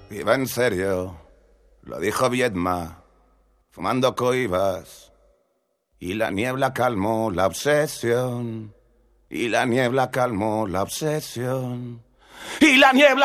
Iba en serio, lo dijo Viedma, fumando coibas. Y la niebla calmó la obsesión. Y la niebla calmó la obsesión. Y la niebla